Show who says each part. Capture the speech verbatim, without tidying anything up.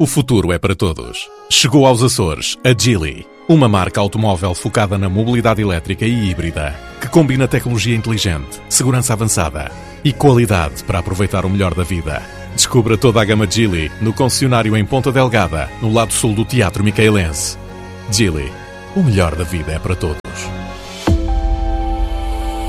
Speaker 1: O futuro é para todos. Chegou aos Açores a Geely, uma marca automóvel focada na mobilidade elétrica e híbrida, que combina tecnologia inteligente, segurança avançada e qualidade para aproveitar o melhor da vida. Descubra toda a gama Geely no concessionário em Ponta Delgada, no lado sul do Teatro Micaelense. Geely, o melhor da vida é para todos.